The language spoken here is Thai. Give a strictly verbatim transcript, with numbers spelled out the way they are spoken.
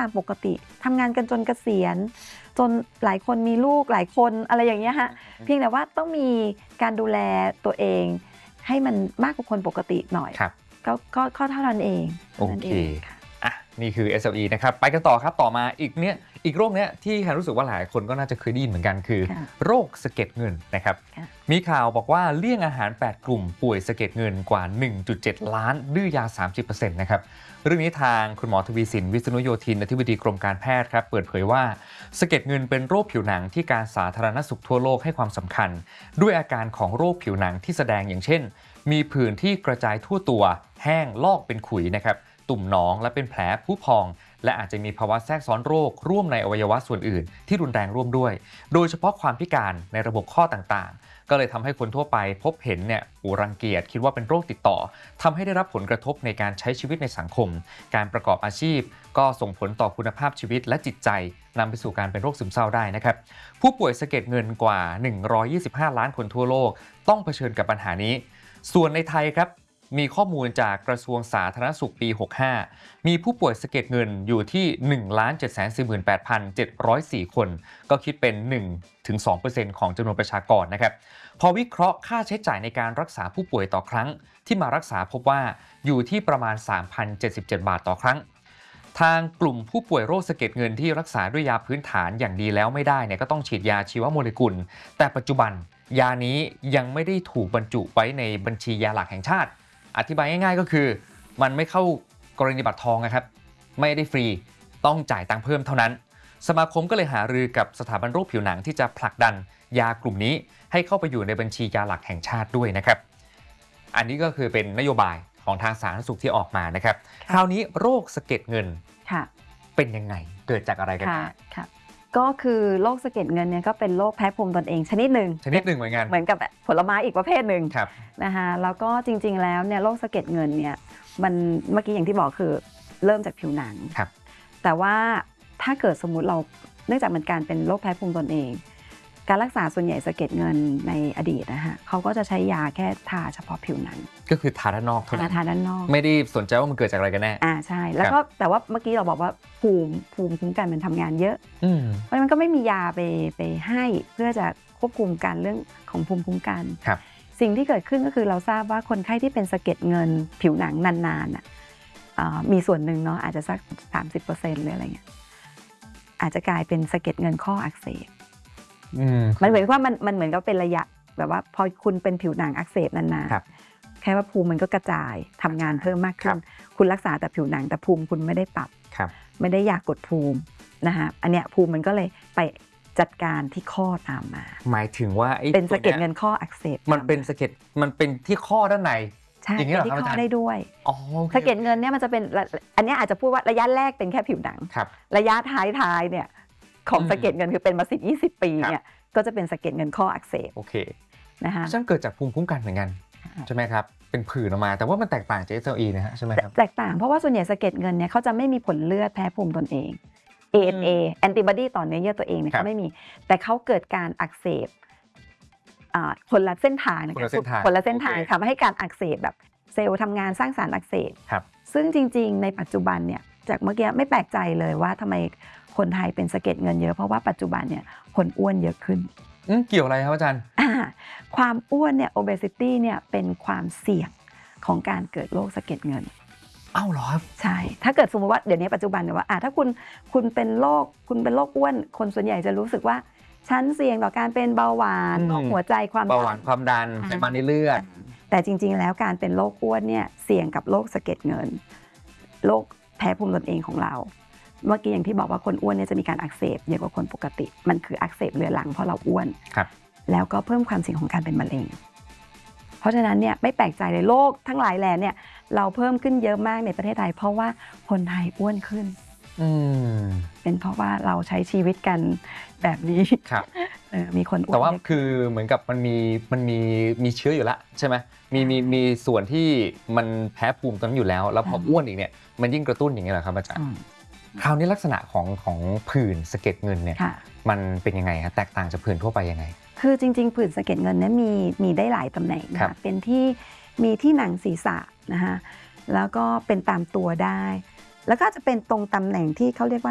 ตามปกติทำงานกันจนเกษียณจนหลายคนมีลูกหลายคนอะไรอย่างเงี้ยฮะเพียงแต่ว่าต้องมีการดูแลตัวเองให้มันมากกว่าคนปกติหน่อยก็ก็ข้อเท่านั้นเองโอเคอ่ะนี่คือ เอส แอล อี นะครับไปกันต่อครับต่อมาอีกเนี้ยอีกโรคเนี้ยที่แฮรู้สึกว่าหลายคนก็น่าจะเคยได้ยินเหมือนกันคือโรคสะเก็ดเงินนะครับมีข่าวบอกว่าเลี่ยงอาหารแปดกลุ่มป่วยสะเก็ดเงินกว่า หนึ่งจุดเจ็ด ล้านดื้อยา สามสิบเปอร์เซ็นต์ นะครับเรื่องนี้ทางคุณหมอทวีสินวิษณุโยธินอธิบดีกรมการแพทย์ครับเปิดเผยว่าสะเก็ดเงินเป็นโรคผิวหนังที่การสาธารณสุขทั่วโลกให้ความสำคัญด้วยอาการของโรคผิวหนังที่แสดงอย่างเช่นมีผื่นที่กระจายทั่วตัวแห้งลอกเป็นขุยนะครับตุ่มหนองและเป็นแผลพุพองและอาจจะมีภาวะแทรกซ้อนโรคร่วมในอวัยวะส่วนอื่นที่รุนแรงร่วมด้วยโดยเฉพาะความพิการในระบบข้อต่างๆก็เลยทำให้คนทั่วไปพบเห็นเนี่ยรังเกียจคิดว่าเป็นโรคติดต่อทำให้ได้รับผลกระทบในการใช้ชีวิตในสังคมการประกอบอาชีพก็ส่งผลต่อคุณภาพชีวิตและจิตใจนำไปสู่การเป็นโรคซึมเศร้าได้นะครับผู้ป่วยสะเก็ดเงินกว่าหนึ่งร้อยยี่สิบห้าล้านคนทั่วโลกต้องเผชิญกับปัญหานี้ส่วนในไทยครับมีข้อมูลจากกระทรวงสาธารณสุขปีหกสิบห้ามีผู้ป่วยสะเก็ดเงินอยู่ที่ หนึ่งล้านเจ็ดแสนสี่หมื่นแปดพันเจ็ดร้อยสี่คนก็คิดเป็น หนึ่งถึงสองเปอร์เซ็นต์ ของจำนวนประชากรนะครับพอวิเคราะห์ค่าใช้จ่ายในการรักษาผู้ป่วยต่อครั้งที่มารักษาพบว่าอยู่ที่ประมาณ สามพันเจ็ดสิบเจ็ด บาทต่อครั้งทางกลุ่มผู้ป่วยโรคสะเก็ดเงินที่รักษาด้วยยาพื้นฐานอย่างดีแล้วไม่ได้เนี่ยก็ต้องฉีดยาชีวโมเลกุลแต่ปัจจุบันยานี้ยังไม่ได้ถูกบรรจุไว้ในบัญชียาหลักแห่งชาติอธิบายง่ายๆก็คือมันไม่เข้ากรณีบัตรทองนะครับไม่ได้ฟรีต้องจ่ายตังค์เพิ่มเท่านั้นสมาคมก็เลยหารือกับสถาบันโรคผิวหนังที่จะผลักดันยากลุ่มนี้ให้เข้าไปอยู่ในบัญชียาหลักแห่งชาติด้วยนะครับอันนี้ก็คือเป็นนโยบายของทางสาธารณสุขที่ออกมานะครับคราวนี้โรคสะเก็ดเงินเป็นยังไงเกิดจากอะไรกันค่ะก็คือโรคสะเก็ดเงินเนี่ยก็เป็นโรคแพ้ภูมิตนเองชนิดหนึ่งชนิดหนึ่งเหมือนกันเหมือนกับผลไม้อีกประเภทหนึ่งนะคะแล้วก็จริงๆแล้วเนี่ยโรคสะเก็ดเงินเนี่ยมันเมื่อกี้อย่างที่บอกคือเริ่มจากผิวหนังแต่ว่าถ้าเกิดสมมุติเราเนื่องจากมันการเป็นโรคแพ้ภูมิตนเองการรักษาส่วนใหญ่สะเก็ดเงินในอดีตนะฮะเขาก็จะใช้ยาแค่ทาเฉพาะผิวหนังก็คือทาด้านนอกเท่านั้นทาด้านนอกไม่ได้สนใจว่ามันเกิดจากอะไรกันแน่อ่าใช่แล้วก็แต่ว่าเมื่อกี้เราบอกว่าภูมิภูมิคุ้มกันมันทำงานเยอะเพราะมันก็ไม่มียาไปไปให้เพื่อจะควบคุมการเรื่องของภูมิคุ้มกันสิ่งที่เกิดขึ้นก็คือเราทราบว่าคนไข้ที่เป็นสะเก็ดเงินผิวหนังนานๆมีส่วนหนึ่งเนาะอาจจะสัก สามสิบเปอร์เซ็นต์ หรืออะไรเงี้ยอาจจะกลายเป็นสะเก็ดเงินข้ออักเสบมันเหมือนว่ามันมันเหมือนกับเป็นระยะแบบว่าพอคุณเป็นผิวหนังอักเสบนานๆแค่ว่าภูมิมันก็กระจายทำงานเพิ่มมากขึ้นคุณรักษาแต่ผิวหนังแต่ภูมิคุณไม่ได้ปรับไม่ได้ยากดภูมินะคะอันเนี้ยภูมิมันก็เลยไปจัดการที่ข้อตามมาหมายถึงว่าเป็นสะเก็ดเงินข้ออักเสบมันเป็นสะเก็ดมันเป็นที่ข้อด้านในใช่เป็นที่ข้อได้ด้วยสะเก็ดเงินเนี่ยมันจะเป็นอันนี้อาจจะพูดว่าระยะแรกเป็นแค่ผิวหนังระยะท้ายๆเนี่ยของสะเก็ดเงินคือเป็นมาสิบ ยี่สิบปีเนี่ยก็จะเป็นสะเก็ดเงินข้ออักเสบโอเคนะคะซึ่งเกิดจากภูมิคุ้มกันเหมือนกันใช่ไหมครับเป็นผื่นออกมาแต่ว่ามันแตกต่างจาก เอส แอล อี นะฮะใช่ไหมครับแตกต่างเพราะว่าส่วนใหญ่สะเก็ดเงินเนี่ยเขาจะไม่มีผลเลือดแพ้ภูมิตนเอง เอ เอ็น เอ antibody ต่อเนื้อเยื่อตัวเองเนี่ยเขาไม่มีแต่เขาเกิดการอักเสบคนละเส้นทางคนละเส้นทางทำให้การอักเสบแบบเซลล์ทำงานสร้างสารอักเสบซึ่งจริงๆในปัจจุบันเนี่ยจากเมื่อกี้ไม่แปลกใจเลยว่าทำไมคนไทยเป็นสะเก็ดเงินเยอะเพราะว่าปัจจุบันเนี่ยคนอ้วนเยอะขึ้นเกี่ยวอะไรครับอาจารย์ความอ้วนเนี่ย obesity เนี่ยเป็นความเสี่ยงของการเกิดโรคสะเก็ดเงินอ้าวเหรอครับใช่ถ้าเกิดสมมติว่าเดี๋ยวนี้ปัจจุบันเนี่ยว่าถ้าคุณคุณเป็นโรคคุณเป็นโรคอ้วนคนส่วนใหญ่จะรู้สึกว่าฉันเสี่ยงต่อการเป็นเบาหวานโรคหัวใจความเบาหวานความดันไขมันในเลือดแต่จริงๆแล้วการเป็นโรคอ้วนเนี่ยเสี่ยงกับโรคสะเก็ดเงินโรคแพ้ภูมิตนเองของเราเมื่อกี้อย่างที่บอกว่าคนอ้วนเนี่ยจะมีการอักเสบเยอะกว่าคนปกติมันคืออักเสบเรื้อรังเพราะเราอ้วนแล้วก็เพิ่มความเสี่ยงของการเป็นมะเร็งเพราะฉะนั้นเนี่ยไม่แปลกใจเลยโรคทั้งหลายแหล่เนี่ยเราเพิ่มขึ้นเยอะมากในประเทศไทยเพราะว่าคนไทยอ้วนขึ้นเป็นเพราะว่าเราใช้ชีวิตกันแบบนี้มีคนอ้วนแต่ว่าคือเหมือนกับมันมีมันมีมีเชื้ออยู่แล้วใช่ไหมมีมีมีส่วนที่มันแพ้ภูมิตรงนั้นอยู่แล้วแล้วพออ้วนอีกเนี่ยมันยิ่งกระตุ้นอย่างนี้แหละครับอาจารย์คราวนี้ลักษณะของของผื่นสะเก็ดเงินเนี่ยมันเป็นยังไงฮะแตกต่างจากผื่นทั่วไปยังไงคือจริงๆผื่นสะเก็ดเงินเนี่ยมีมีได้หลายตำแหน่งนะเป็นที่มีที่หนังศีรษะนะคะแล้วก็เป็นตามตัวได้แล้วก็จะเป็นตรงตำแหน่งที่เขาเรียกว่า